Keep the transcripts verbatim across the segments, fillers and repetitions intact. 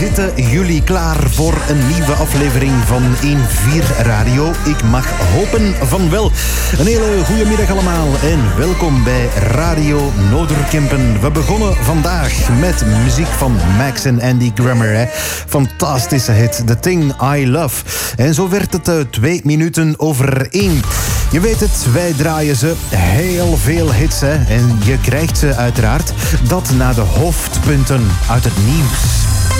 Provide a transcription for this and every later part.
Zitten jullie klaar voor een nieuwe aflevering van één vier Radio? Ik mag hopen van wel. Een hele goede middag allemaal en welkom bij Radio Noorderkempen. We begonnen vandaag met muziek van Max en Andy Grammer. Hè. Fantastische hit, The Thing I Love. En zo werd het uh, twee minuten over één. Je weet het, wij draaien ze heel veel hits. Hè. En je krijgt ze uiteraard. Dat na de hoofdpunten uit het nieuws.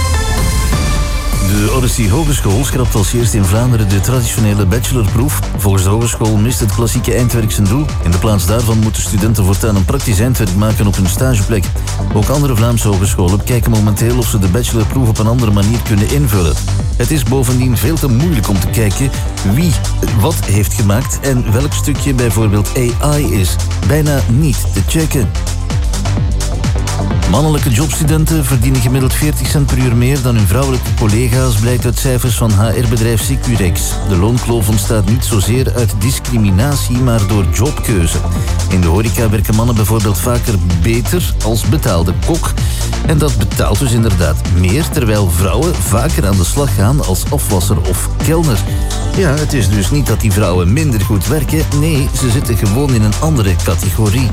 De Odyssey Hogeschool schrapt als eerst in Vlaanderen de traditionele bachelorproef. Volgens de hogeschool mist het klassieke eindwerk zijn doel. In de plaats daarvan moeten studenten voortaan een praktisch eindwerk maken op hun stageplek. Ook andere Vlaamse hogescholen kijken momenteel of ze de bachelorproef op een andere manier kunnen invullen. Het is bovendien veel te moeilijk om te kijken wie wat heeft gemaakt en welk stukje bijvoorbeeld A I is. Bijna niet te checken. Mannelijke jobstudenten verdienen gemiddeld veertig cent per uur meer dan hun vrouwelijke collega's, blijkt uit cijfers van H R-bedrijf Securex. De loonkloof ontstaat niet zozeer uit discriminatie, maar door jobkeuze. In de horeca werken mannen bijvoorbeeld vaker beter als betaalde kok. En dat betaalt dus inderdaad meer, terwijl vrouwen vaker aan de slag gaan als afwasser of kelner. Ja, het is dus niet dat die vrouwen minder goed werken. Nee, ze zitten gewoon in een andere categorie.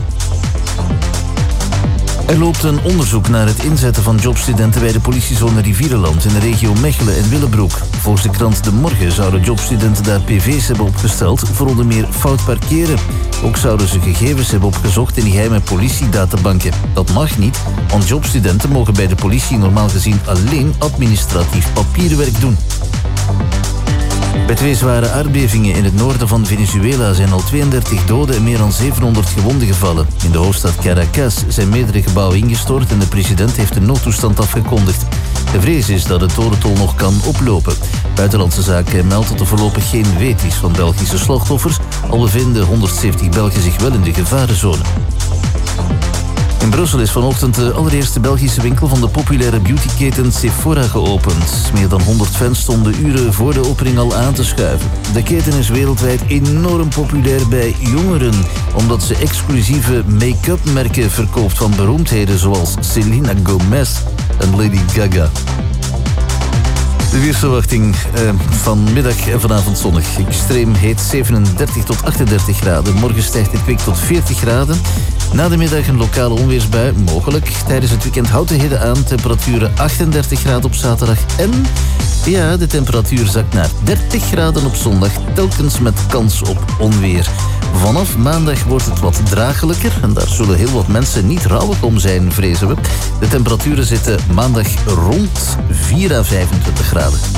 Er loopt een onderzoek naar het inzetten van jobstudenten bij de politiezone Rivierenland in de regio Mechelen en Willebroek. Volgens de krant De Morgen zouden jobstudenten daar P V's hebben opgesteld voor onder meer fout parkeren. Ook zouden ze gegevens hebben opgezocht in geheime politiedatabanken. Dat mag niet, want jobstudenten mogen bij de politie normaal gezien alleen administratief papierwerk doen. Bij twee zware aardbevingen in het noorden van Venezuela zijn al tweeëndertig doden en meer dan zevenhonderd gewonden gevallen. In de hoofdstad Caracas zijn meerdere gebouwen ingestort en de president heeft een noodtoestand afgekondigd. De vrees is dat het dodental nog kan oplopen. Buitenlandse Zaken meldt dat er voorlopig geen weet is van Belgische slachtoffers, al bevinden honderdzeventig Belgen zich wel in de gevarenzone. In Brussel is vanochtend de allereerste Belgische winkel van de populaire beautyketen Sephora geopend. Meer dan honderd fans stonden uren voor de opening al aan te schuiven. De keten is wereldwijd enorm populair bij jongeren, omdat ze exclusieve make-up merken verkoopt van beroemdheden zoals Selena Gomez en Lady Gaga. De weersverwachting eh, vanmiddag en vanavond zonnig. Extreem heet zevenendertig tot achtendertig graden. Morgen stijgt het kwik tot veertig graden. Na de middag een lokale onweersbui, mogelijk. Tijdens het weekend houdt de hitte aan. Temperaturen achtendertig graden op zaterdag. En ja, de temperatuur zakt naar dertig graden op zondag. Telkens met kans op onweer. Vanaf maandag wordt het wat dragelijker. En daar zullen heel wat mensen niet rouwig om zijn, vrezen we. De temperaturen zitten maandag rond vier à vijfentwintig graden.